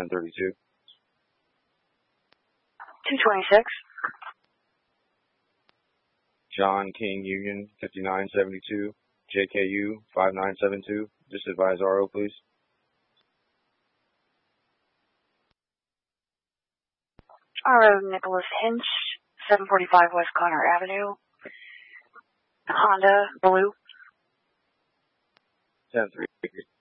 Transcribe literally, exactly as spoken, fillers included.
ten thirty-two. two twenty-six. John King Union, fifty-nine seventy-two, J K U, five nine seven two. Just advise R O, please. R O Nicholas Hinch, seven forty-five West Connor Avenue. Honda, blue. ten three.